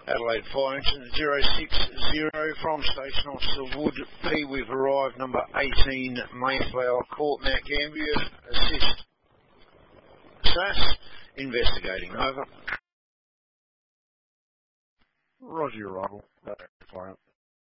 Adelaide Fire Engine 060 from Station Officer Wood P. We've arrived, number 18 Mayflower Court, Mount Gambier. Assist SAS. Investigating. Over. Roger your arrival. Fire.